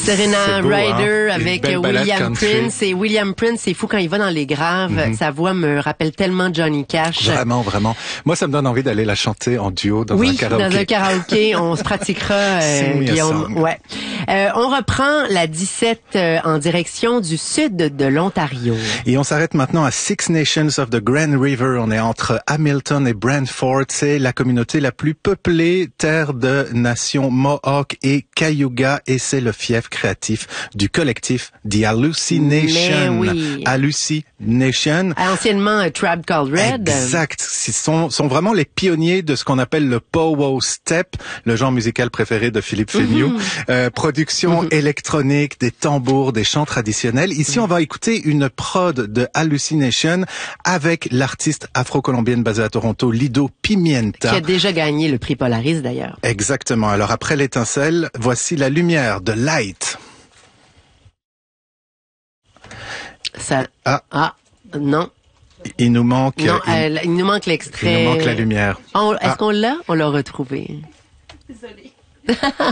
Serena beau, Ryder hein? avec William Prince. Et William Prince, c'est fou quand il va dans les graves. Sa voix me rappelle tellement Johnny Cash. Vraiment, vraiment. Moi, ça me donne envie d'aller la chanter en duo dans un karaoké. Oui, dans un karaoké. On se pratiquera, Guillaume. Ouais. On reprend la 17 en direction du sud de l'Ontario. Et on s'arrête maintenant à Six Nations of the Grand River. On est entre Hamilton et Brantford. C'est la communauté la plus peuplée, terre de nations Mohawk et Cayuga. Et c'est le fief créatif du collectif The Hallucination. Oui. Hallucination. Anciennement Tribe Called Red. Exact. Ils sont vraiment les pionniers de ce qu'on appelle le powo step, le genre musical préféré de Philippe Féniou. Production électronique, des tambours, des chants traditionnels. Ici, on va écouter une prod de Hallucination avec l'artiste afro-colombienne basée à Toronto, Lido Pimienta. Qui a déjà gagné le prix Polaris d'ailleurs. Exactement. Alors après l'étincelle, voici la lumière de Light. Non. Il nous manque... Non, il nous manque l'extrait. Il nous manque la lumière. Est-ce qu'on l'a? On l'a retrouvé. Désolée.